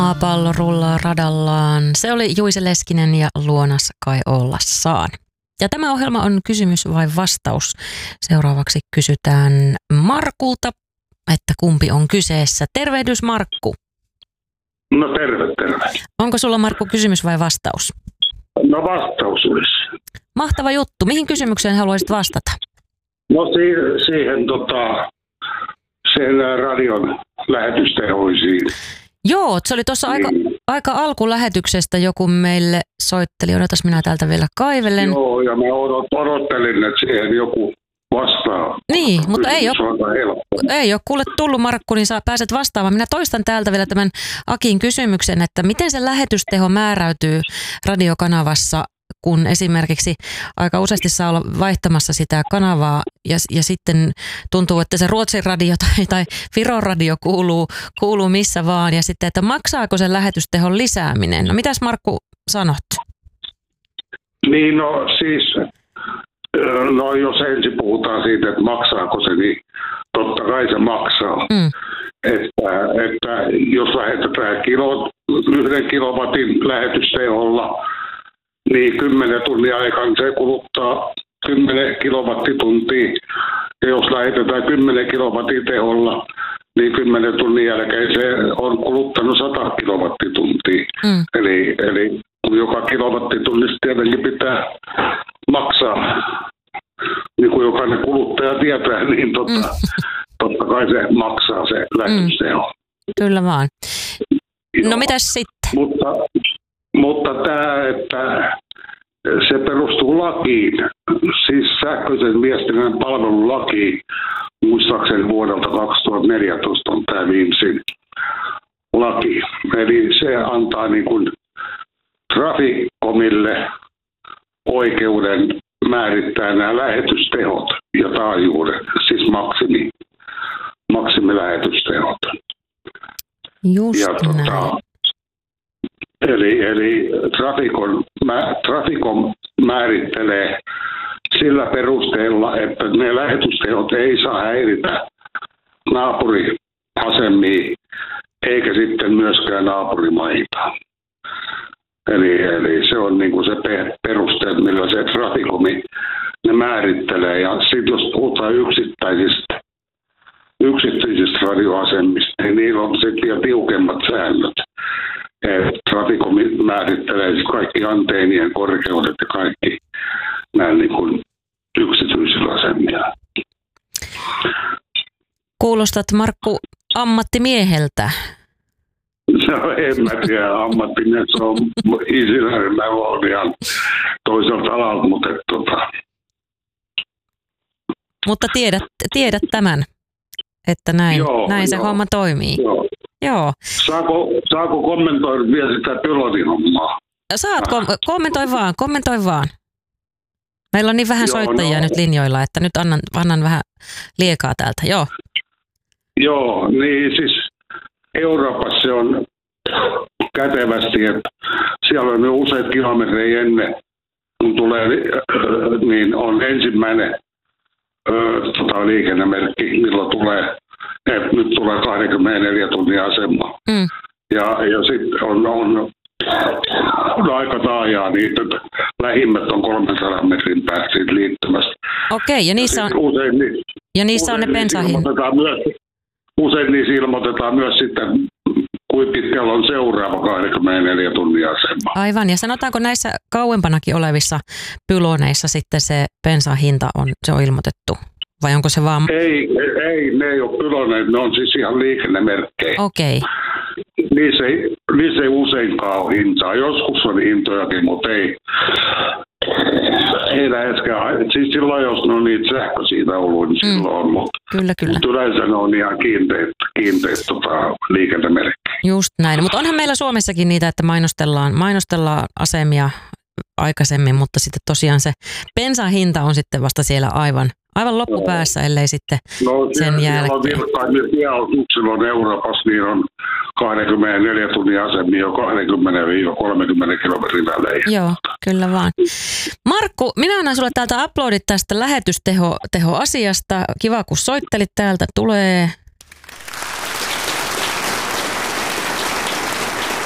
Maapallo rullaa radallaan. Se oli Juise Leskinen ja Luonas kai ollassaan. Ja tämä ohjelma on kysymys vai vastaus. Seuraavaksi kysytään Markulta, että kumpi on kyseessä. Tervehdys Markku. No terve. Onko sulla Markku kysymys vai vastaus? No vastaus olisi. Mahtava juttu. Mihin kysymykseen haluaisit vastata? No siihen sen radion lähetystehoisiin. Joo, se oli tuossa aika alkulähetyksestä joku meille soitteli. Odotas, minä täältä vielä kaivelen. Joo, ja mä odottelin, että siihen joku vastaa. Niin, mutta ei ole kuule tullut Markku, niin pääset vastaamaan. Minä toistan täältä vielä tämän Akin kysymyksen, että miten se lähetysteho määräytyy radiokanavassa, kun esimerkiksi aika useasti saa olla vaihtamassa sitä kanavaa ja sitten tuntuu, että se Ruotsin radio tai Viron radio kuuluu missä vaan ja sitten, että maksaako sen lähetystehon lisääminen? No mitäs Markku sanot? Niin no siis, no jos ensin puhutaan siitä, että maksaako se, niin totta kai se maksaa. Että jos lähetetään 1 kilowatin lähetysteholla, niin 10 tunnin aikana se kuluttaa 10 kilowattituntia. Ja jos lähetetään 10 kilowattin teholla, niin 10 tunnin jälkeen se on kuluttanut 100 kilowattituntia. Eli kun joka kilowattitunnista tietenkin pitää maksaa, niin kuin jokainen kuluttaja tietää, niin totta kai se maksaa se lähetysteho. Kyllä vaan. Joo. No mitäs sitten? Mutta tämä, että se perustuu lakiin, siis sähköisen viestinnän palvelulakiin, muistaakseni vuodelta 2014 on tämä viimeisin laki. Eli se antaa niin kuin Traficomille oikeuden määrittää nämä lähetystehot ja taajuudet, siis maksimilähetystehot. Just näin. Eli Traficom määrittelee sillä perusteella, että ne lähetystehot ei saa häiritä naapuriasemia eikä sitten myöskään naapurimaita. Eli se on niin kuin se peruste, millä se Traficomi ne määrittelee. Ja sitten jos puhutaan yksityisistä radioasemista, niin niillä on sitten vielä tiukemmat säännöt. Traficom määrittelee kaikki anteenien korkeudet ja kaikki nämä niin kuin yksityisillä asemilla. Kuulostat Markku ammattimieheltä. No en mä tiedä, ammattimies on insinööri, mä olen ihan toiselta alalta, Mutta tiedät tämän, että näin se homma toimii. Joo. Saako kommentoida vielä sitä pilotihommaa? Saat, kommentoi vaan. Meillä on niin vähän soittajia nyt linjoilla, että nyt annan vähän liekaa täältä, joo. Joo, niin siis Euroopassa se on kätevästi, että siellä on jo useat kilometrejä ennen, kun tulee, niin on ensimmäinen liikennemerkki, milloin tulee. Nyt tulee 24 tunnin asema. Ja sitten on aika taajaa niitä, lähimmät on 300 metrin päästä siitä liittymästä. Okei, ja niissä on ne bensahinnat. Usein niissä ilmoitetaan myös sitten, kuinka pitkällä on seuraava 24 tunnin asema. Aivan, ja sanotaanko näissä kauempanakin olevissa pyloneissa sitten se bensahinta on ilmoitettu? Vai onko se vaan... Ei, ne ei ole pyloneet, ne on siis ihan liikennemerkkejä. Okei. Niissä ei useinkaan ole hintaa. Joskus on hintojakin, mutta ei läheskään. Siis silloin, jos ne on niitä sähköisiä ollut, niin silloin on. Mutta yleensä ne on ihan kiinteät liikennemerkkejä. Just näin. Mutta onhan meillä Suomessakin niitä, että mainostellaan asemia aikaisemmin, mutta sitten tosiaan se bensahinta on sitten vasta siellä aivan loppupäässä, ellei sitten sen jälkeen. No siellä on Euroopassa, niin on 24 tunnin asemia jo 20-30 kilometrin välein. Joo, kyllä vaan. Markku, minä annan sulle täältä uploadit tästä lähetysteho-asiasta. Kiva, kun soittelit täältä. Tulee.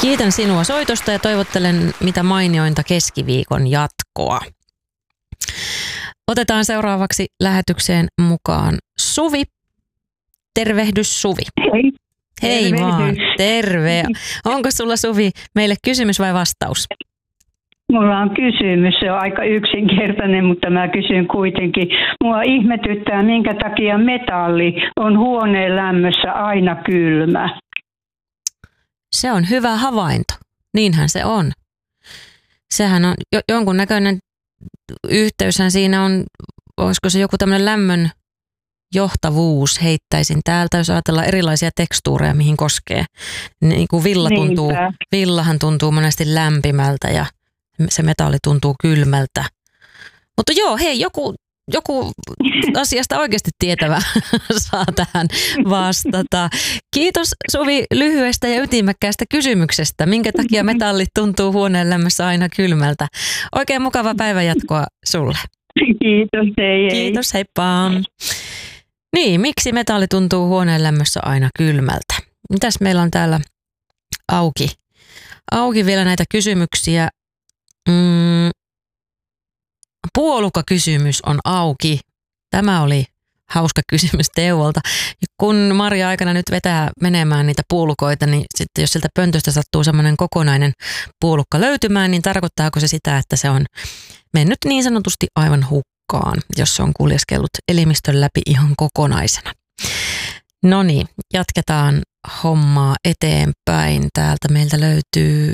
Kiitän sinua soitosta ja toivottelen mitä mainiointa keskiviikon jatkoa. Otetaan seuraavaksi lähetykseen mukaan Suvi. Tervehdys Suvi. Hei. Hei vaan, terve. Onko sulla Suvi meille kysymys vai vastaus? Mulla on kysymys, se on aika yksinkertainen, mutta mä kysyn kuitenkin. Mua ihmetyttää, minkä takia metalli on huoneen lämmössä aina kylmä. Se on hyvä havainto. Niinhän se on. Sehän on jonkunnäköinen yhteyshän siinä on, olisiko se joku tämmöinen lämmön johtavuus, heittäisin täältä, jos ajatellaan erilaisia tekstuureja, mihin koskee. Niin kuin villahan tuntuu monesti lämpimältä ja se metalli tuntuu kylmältä. Mutta joo, hei, joku asiasta oikeasti tietävä saa tähän vastata. Kiitos Suvi lyhyestä ja ytimekkäästä kysymyksestä. Minkä takia metalli tuntuu huoneen lämmössä aina kylmältä? Oikein mukava päivänjatkoa sulle. Kiitos, hei. Kiitos, heippa. Niin, miksi metalli tuntuu huoneen lämmössä aina kylmältä? Mitäs meillä on täällä auki vielä näitä kysymyksiä? Puolukakysymys on auki. Tämä oli hauska kysymys Teuvolta. Kun Maria aikana nyt vetää menemään niitä puolukoita, niin sitten jos sieltä pöntöstä sattuu semmoinen kokonainen puolukka löytymään, niin tarkoittaako se sitä, että se on mennyt niin sanotusti aivan hukkaan, jos se on kuljeskellut elimistön läpi ihan kokonaisena? No niin, jatketaan hommaa eteenpäin. Täältä meiltä löytyy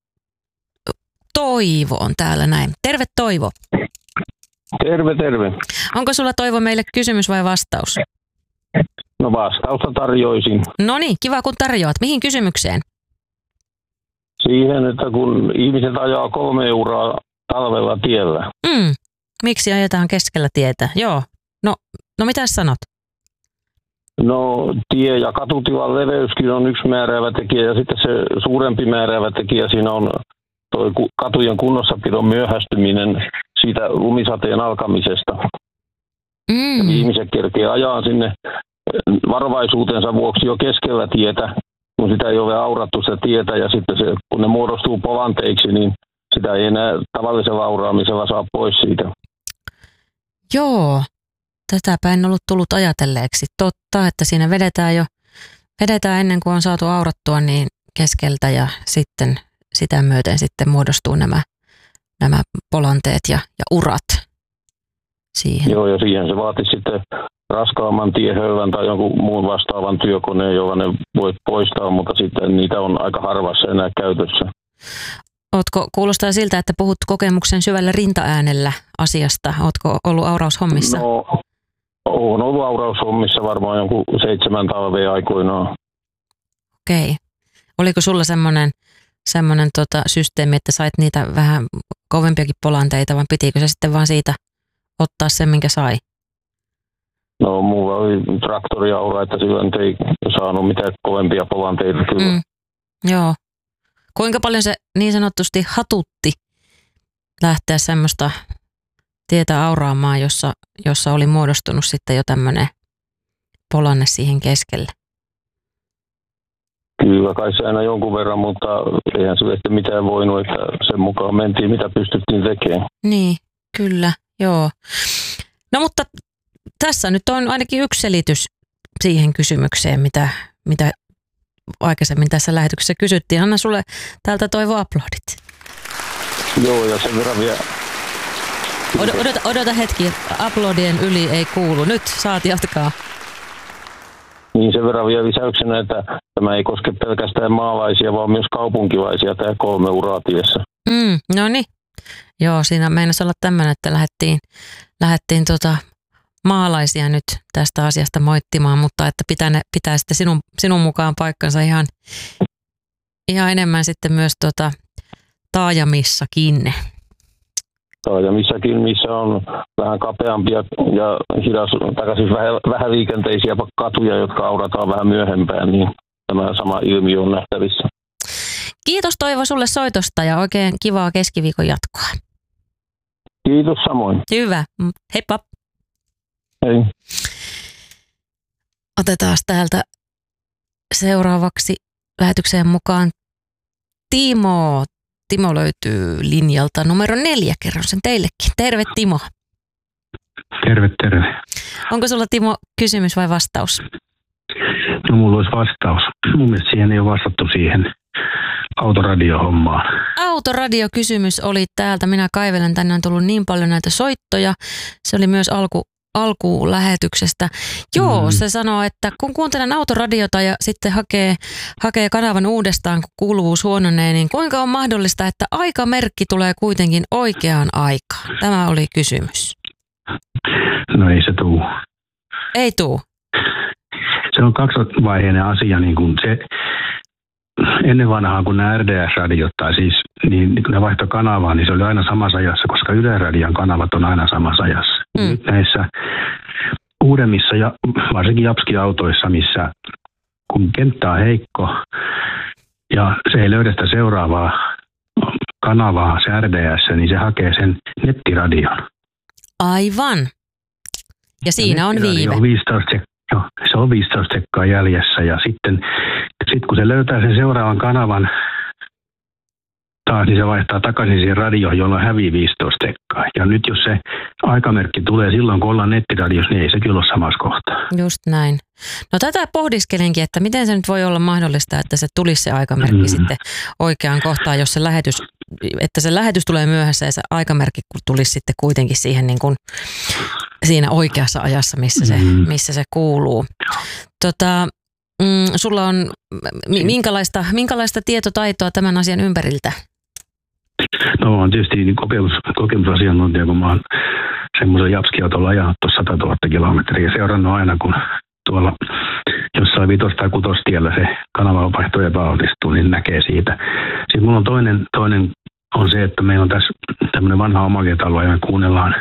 Toivo on täällä näin. Terve Toivo. Terve. Onko sulla Toivo meille kysymys vai vastaus? No vastausta tarjoisin. No niin, kiva kun tarjoat. Mihin kysymykseen? Siihen, että kun ihmiset ajaa 3 euroa talvella tiellä. Miksi ajetaan keskellä tietä? Joo. No mitä sanot? No tie- ja katutilan leveyskin on yksi määräävä tekijä ja sitten se suurempi määräävä tekijä siinä on toi katujen kunnossapidon myöhästyminen siitä lumisateen alkamisesta. Ja ihmiset kerkee ajaa sinne varovaisuutensa vuoksi jo keskellä tietä, kun sitä ei ole aurattu sitä tietä ja sitten se, kun ne muodostuu polanteiksi, niin sitä ei enää tavallisella auraamisella saa pois siitä. Joo, tätäpä en ollut tullut ajatelleeksi. Totta, että siinä vedetään ennen kuin on saatu aurattua niin keskeltä ja sitten sitä myöten sitten muodostuu nämä polanteet ja urat siihen. Joo, ja siihen se vaatisi sitten raskaamman tiehöylän tai jonkun muun vastaavan työkoneen, jolla ne voi poistaa, mutta sitten niitä on aika harvassa enää käytössä. Kuulostaa siltä, että puhut kokemuksen syvällä rintaäänellä asiasta. Ootko ollut auraushommissa? No, olen ollut auraushommissa varmaan jonkun 7 talvea aikoinaan. Okei. Oliko sulla semmoinen systeemi, että sait niitä vähän kovempiakin polanteita, vai pitikö se sitten vaan siitä ottaa sen, minkä sai? No, mulla oli traktoriaura, että silloin ei saanut mitään kovempia polanteita kyllä. Joo. Kuinka paljon se niin sanotusti hatutti lähteä semmoista tietä auraamaan, jossa oli muodostunut sitten jo tämmöinen polanne siihen keskelle? Kyllä kai se aina jonkun verran, mutta eihän se sitten mitään voinut, että sen mukaan mentiin, mitä pystyttiin tekemään. Niin, kyllä, joo. No mutta tässä nyt on ainakin yksi selitys siihen kysymykseen, mitä aikaisemmin tässä lähetyksessä kysyttiin. Anna sulle täältä Toivo aplodit. Joo, ja sen verran vielä. Odota hetki, aplodien yli ei kuulu. Nyt saat jatkaa. Niin sen verran vielä lisäyksenä, että tämä ei koske pelkästään maalaisia, vaan myös kaupunkilaisia tämä 3 euroa tiessä. No niin. Joo, siinä meinasi olla tämmöinen, että lähdettiin maalaisia nyt tästä asiasta moittimaan, mutta että pitää sitten sinun mukaan paikkansa ihan enemmän sitten myös taajamissakin. Taajamissakin, missä on vähän kapeampia ja siis vähän liikenteisiä katuja, jotka aurataan vähän myöhempään, niin tämä sama ilmiö on nähtävissä. Kiitos Toivo sulle soitosta ja oikein kivaa keskiviikon jatkoa. Kiitos samoin. Hyvä. Heippa. Hei. Otetaan täältä seuraavaksi lähetykseen mukaan Timo. Timo löytyy linjalta numero 4, kerron sen teillekin. Terve Timo. Terve. Onko sulla Timo kysymys vai vastaus? No mulla olisi vastaus. Mun mielestä siihen ei ole vastattu siihen autoradiohommaan. Autoradiokysymys oli täältä. Minä kaivelen, tänne on tullut niin paljon näitä soittoja. Se oli myös alkulähetyksestä. Joo, se sanoo, että kun kuuntelen autoradiota ja sitten hakee kanavan uudestaan, kun kuuluvuus huononee, niin kuinka on mahdollista, että aikamerkki tulee kuitenkin oikeaan aikaan? Tämä oli kysymys. No ei se tuu. Ei tuu. Se on kaksivaiheinen asia, niin kuin se ennen vanhaa, kun nämä RDS-radiot, tai siis niin kun ne vaihtoi kanavaa, niin se oli aina samassa ajassa, koska Yle-radion kanavat on aina samassa ajassa. Nyt näissä uudemmissa ja varsinkin Japski-autoissa, missä kun kenttä on heikko ja se ei löydä sitä seuraavaa kanavaa, se RDS, niin se hakee sen nettiradion. Aivan. Ja siinä on viive. Se on 15 sekkaa jäljessä ja sitten kun se löytää sen seuraavan kanavan taas, niin se vaihtaa takaisin siihen radioon, jolloin hävii 15 sekkaa. Ja nyt jos se aikamerkki tulee silloin, kun ollaan nettiradiossa, niin ei se kyllä ole samassa kohtaa. Just näin. No tätä pohdiskelenkin, että miten se nyt voi olla mahdollista, että se tulisi se aikamerkki sitten oikeaan kohtaan, jos se lähetys tulee myöhässä ja se aikamerkki tulisi sitten kuitenkin siihen niin kuin siinä oikeassa ajassa, missä se kuuluu. Sulla on minkälaista tietotaitoa tämän asian ympäriltä? No on tietysti niin kokemusasiantuntija, kun mä oon semmoisen Japski-autolla ajanut tuossa 100 000 kilometriä ja seurannut aina, kun tuolla jossain 5- tai 6-tiellä se kanavavaihto epäonnistuu, niin näkee siitä. Sitten mulla on toinen on se, että meillä on tässä tämmöinen vanha omakotitalo ja me kuunnellaan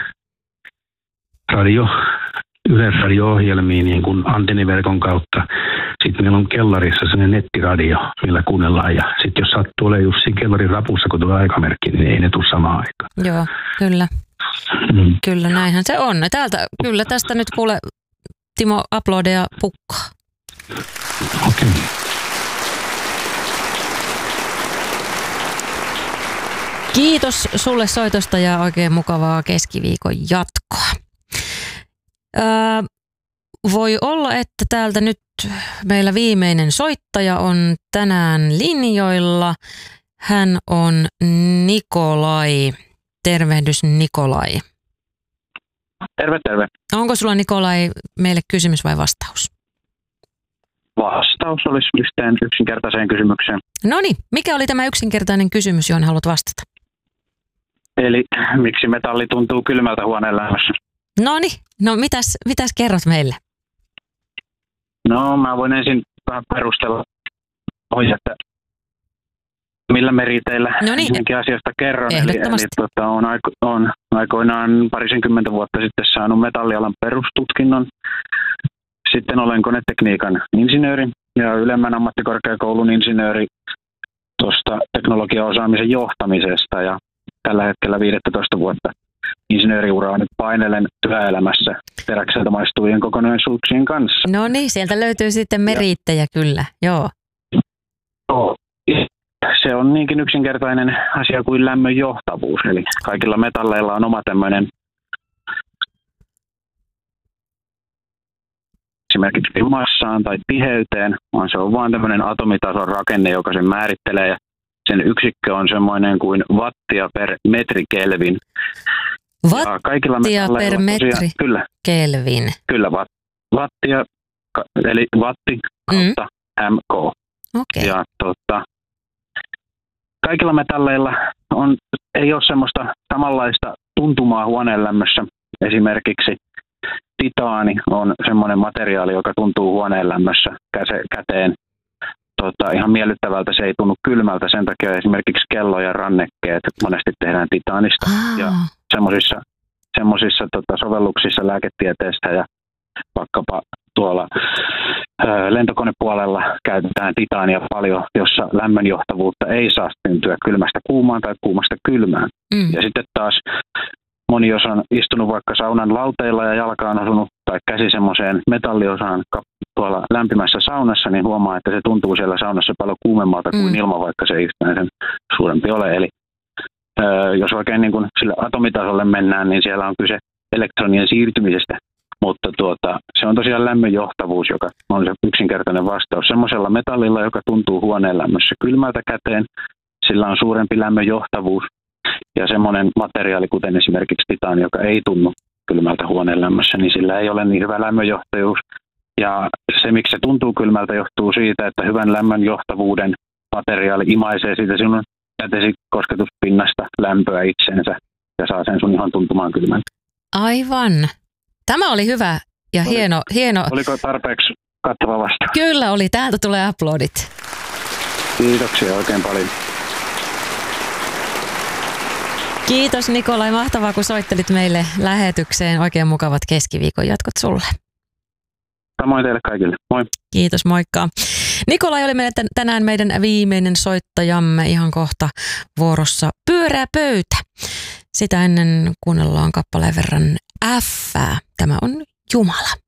yleisradio-ohjelmia niin kuin antenniverkon kautta. Sitten meillä on kellarissa sellainen nettiradio, millä kuunnellaan. Ja sitten jos sattuu olemaan just siinä kellarin rapussa, kun tulee aikamerkki, niin ei ne tule samaan aikaan. Joo, kyllä. Kyllä, näinhän se on. Kyllä tästä nyt kuule Timo uploadeja pukkaa. Okei. Kiitos sulle soitosta ja oikein mukavaa keskiviikon jatkoa. Voi olla, että täältä nyt meillä viimeinen soittaja on tänään linjoilla. Hän on Nikolai. Tervehdys Nikolai. Terve. Onko sulla Nikolai meille kysymys vai vastaus? Vastaus olisi yhteen yksinkertaiseen kysymykseen. Noniin, mikä oli tämä yksinkertainen kysymys, johon haluat vastata? Eli miksi metalli tuntuu kylmältä huoneen lämmössä? Noniin, no mitäs kerrot meille? No mä voin ensin vähän perustella, että millä meriteillä ensinnäkin asiasta kerron. Eli on aikoinaan 20 vuotta sitten saanut metallialan perustutkinnon. Sitten olen konetekniikan insinööri ja ylemmän ammattikorkeakoulun insinööri tuosta teknologiaosaamisen johtamisesta. Ja tällä hetkellä 15 vuotta insinööriuraa nyt painelen työelämässä teräkseltä maistuvien kokonaisuuksien kanssa. No niin, sieltä löytyy sitten meriittejä kyllä, joo. Se on niinkin yksinkertainen asia kuin lämmön johtavuus, eli kaikilla metalleilla on oma tämmöinen esimerkiksi massaan tai tiheyteen, vaan se on vaan tämmöinen atomitason rakenne, joka sen määrittelee ja sen yksikkö on semmoinen kuin wattia per metri kelvin. Wattia per metri kelvin. Kyllä, wattia, eli watti kautta MK. Okay. Ja kaikilla metalleilla ei ole semmoista samanlaista tuntumaa huoneen lämmössä. Esimerkiksi titaani on semmoinen materiaali, joka tuntuu huoneen lämmössä käteen. Ihan miellyttävältä, se ei tunnu kylmältä, sen takia esimerkiksi kello ja rannekkeet monesti tehdään titaanista. Ja semmoisissa sovelluksissa lääketieteestä ja vaikkapa tuolla lentokonepuolella käytetään titaania paljon, jossa lämmönjohtavuutta ei saa syntyä kylmästä kuumaan tai kuumasta kylmään. Ja sitten taas moni, jos on istunut vaikka saunan lauteilla ja jalkaan osunut tai käsi semmoiseen metalliosaan tuolla lämpimässä saunassa, niin huomaa, että se tuntuu siellä saunassa paljon kuumemmalta kuin ilman, vaikka se ei yhtään sen suurempi ole. Eli jos oikein niin kuin sille atomitasolle mennään, niin siellä on kyse elektronien siirtymisestä. Mutta se on tosiaan lämmönjohtavuus, joka on se yksinkertainen vastaus. Semmoisella metallilla, joka tuntuu huoneen lämmössä kylmältä käteen, sillä on suurempi lämmönjohtavuus. Ja semmoinen materiaali, kuten esimerkiksi titaani, joka ei tunnu kylmältä huoneen lämmössä, niin sillä ei ole niin hyvä lämmönjohtavuus. Ja se, miksi se tuntuu kylmältä, johtuu siitä, että hyvän lämmönjohtavuuden materiaali imaisee siitä sinun kätesikosketuspinnasta lämpöä itsensä ja saa sen sun ihan tuntumaan kylmältä. Aivan. Tämä oli hyvä ja hieno. Oliko tarpeeksi kattava vastaus? Kyllä oli. Täältä tulee aplodit. Kiitoksia oikein paljon. Kiitos Nikolai. Mahtavaa, kun soittelit meille lähetykseen. Oikein mukavat keskiviikon jatkot sulle. Samoin teille kaikille. Moi. Kiitos, moikka. Nikolai oli tänään meidän viimeinen soittajamme. Ihan kohta vuorossa Pyöreä pöytä. Sitä ennen kuunnellaan kappaleen verran F:ää. Tämä on Jumala.